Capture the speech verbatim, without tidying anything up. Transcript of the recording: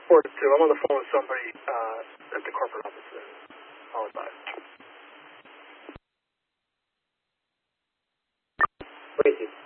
four two, I'm on the phone with somebody uh, at the corporate office in Holland five. Wait,